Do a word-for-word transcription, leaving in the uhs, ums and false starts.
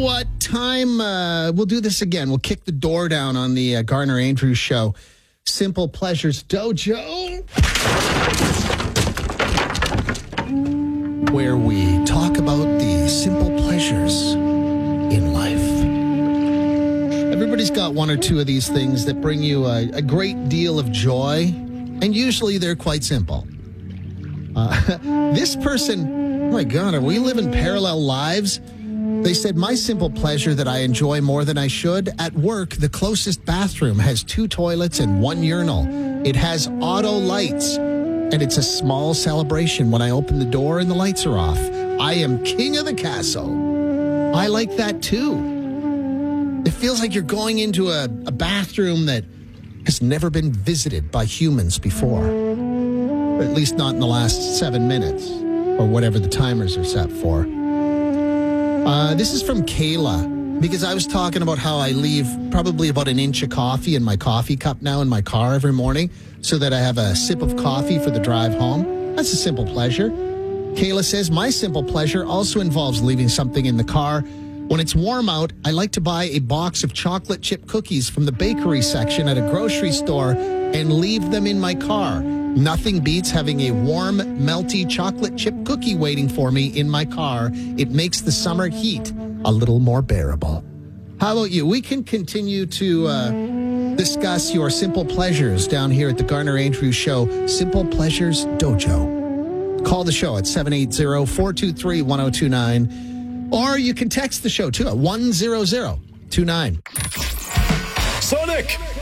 what? Time, uh, we'll do this again. We'll kick the door down on the uh, Garner Andrews Show. Simple Pleasures Dojo, where we talk about the simple pleasures in life. Everybody's got one or two of these things that bring you a, a great deal of joy, and usually they're quite simple. Uh, this person, oh my God, are we living parallel lives? They said, my simple pleasure that I enjoy more than I should. At work, the closest bathroom has two toilets and one urinal. It has auto lights, and it's a small celebration when I open the door and the lights are off. I am king of the castle. I like that too. It feels like you're going into a, a bathroom that has never been visited by humans before. Or at least not in the last seven minutes, or whatever the timers are set for. Uh, this is from Kayla, because I was talking about how I leave probably about an inch of coffee in my coffee cup now in my car every morning so that I have a sip of coffee for the drive home. That's a simple pleasure. Kayla says, my simple pleasure also involves leaving something in the car. When it's warm out, I like to buy a box of chocolate chip cookies from the bakery section at a grocery store and leave them in my car. Nothing beats having a warm, melty chocolate chip cookie waiting for me in my car. It makes the summer heat a little more bearable. How about you? We can continue to uh, discuss your simple pleasures down here at the Garner Andrews Show, Simple Pleasures Dojo. Call the show at seven eight zero, four two three, one zero two nine, or you can text the show too at one zero zero two nine. Sonic!